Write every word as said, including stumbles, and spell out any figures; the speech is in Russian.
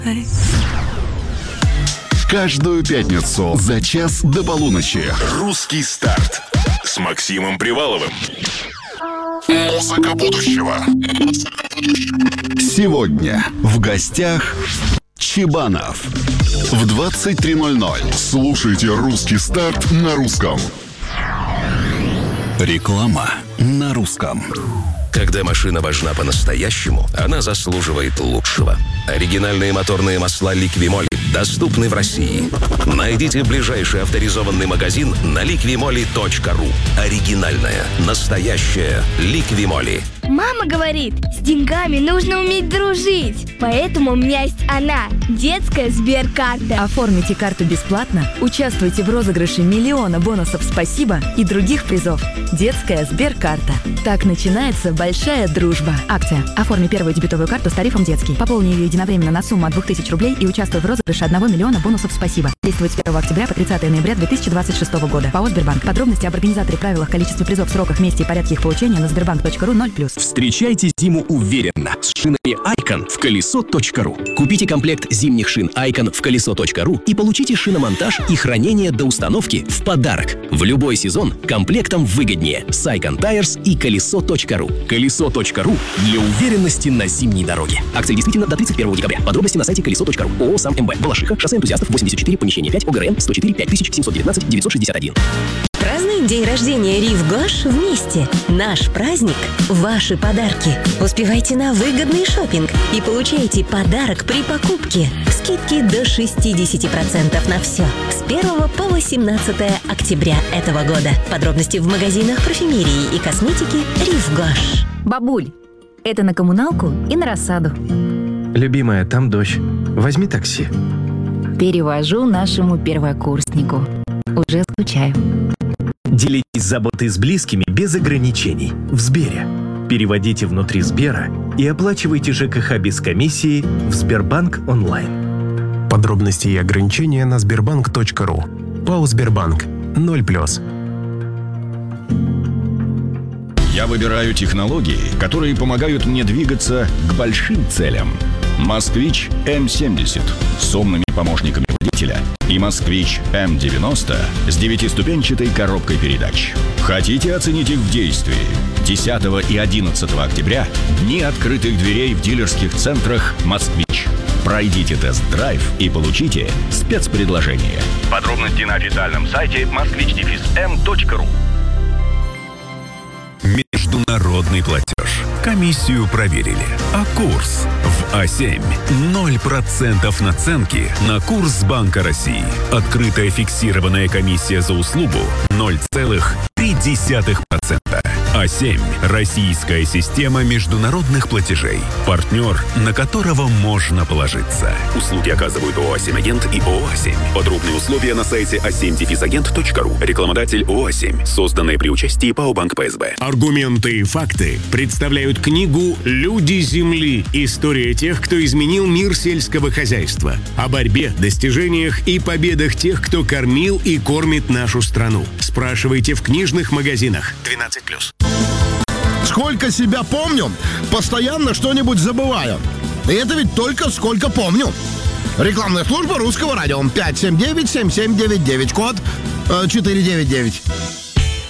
Каждую пятницу за час до полуночи «Русский старт» с Максимом Приваловым. Музыка будущего. Сегодня в гостях Чебанов. В двадцать три ноль ноль слушайте «Русский старт» на русском. Реклама на русском. Когда машина важна по-настоящему, она заслуживает лучшего. Оригинальные моторные масла «Ликвимоли» доступны в России. Найдите ближайший авторизованный магазин на ликвимоли точка ру. Оригинальная, настоящая «Ликвимоли». Мама говорит, с деньгами нужно уметь дружить. Поэтому у меня есть она, детская Сберкарта. Оформите карту бесплатно, участвуйте в розыгрыше миллиона бонусов «Спасибо» и других призов. Детская Сберкарта. Так начинается большая дружба. Акция. Оформи первую дебетовую карту с тарифом «Детский». Пополни ее единовременно на сумму от двух тысяч рублей и участвуй в розыгрыше одного миллиона бонусов «Спасибо». Действует с первого октября по тридцатое ноября две тысячи двадцать шестого года. ПАО «Сбербанк». Подробности об организаторе, правилах, количестве призов, сроках, месте и порядке их получения на сбербанк точка ру ноль плюс. Встречайте зиму уверенно с шинами Айкон в колесо точка ру. Купите комплект зимних шин Айкон в колесо точка ру и получите шиномонтаж и хранение до установки в подарок. В любой сезон комплектом выгоднее с Айкон Tires и колесо точка ру. колесо точка ру для уверенности на зимней дороге. Акция действительно до тридцать первого декабря. Подробности на сайте колесо точка ру. ООО «Сам МБ». Балашиха, шоссе энтузиастов, восемьдесят четыре, помещение пять, ОГРН сто четыре пять тысяч семьсот девятнадцать девятьсот шестьдесят один. Празднуем день рождения Рив Гош вместе. Наш праздник – ваши подарки. Успевайте на выгодный шопинг и получайте подарок при покупке. Скидки до шестьдесят процентов на все. С первого по восемнадцатое октября этого года. Подробности в магазинах парфюмерии и косметики Рив Гош. Бабуль, это на коммуналку и на рассаду. Любимая, там дождь. Возьми такси. Перевожу нашему первокурснику. Уже скучаю. Делитесь заботой с близкими без ограничений в Сбере. Переводите внутри Сбера и оплачивайте ЖКХ без комиссии в Сбербанк онлайн. Подробности и ограничения на сбербанк точка ру. ПАО «Сбербанк». ноль плюс. Я выбираю технологии, которые помогают мне двигаться к большим целям. «Москвич эм семьдесят» с умными помощниками водителя и «Москвич эм девяносто» с девятиступенчатой коробкой передач. Хотите оценить их в действии? десятого и одиннадцатого октября – дни открытых дверей в дилерских центрах «Москвич». Пройдите тест-драйв и получите спецпредложение. Подробности на официальном сайте москвич эм точка ру. Международный платеж. Комиссию проверили. А курс в А семь. ноль процентов наценки на курс Банка России. Открытая фиксированная комиссия за услугу ноль целых три десятых процента. А семь. Российская система международных платежей. Партнер, на которого можно положиться. Услуги оказывают ООО «А семь Агент» и ООО «А семь». Подробные условия на сайте а семь агент точка ру. Рекламодатель ООО «А семь». Созданные при участии ПАО «Банк ПСБ». Аргументы и факты представляют книгу «Люди Земли. История тех, кто изменил мир сельского хозяйства». О борьбе, достижениях и победах тех, кто кормил и кормит нашу страну. Спрашивайте в книжных магазинах. двенадцать плюс. Сколько себя помню, постоянно что-нибудь забываю. И это ведь только сколько помню. Рекламная служба Русского радио. пять семь девять семь семь девять девять, код четыре девять девять.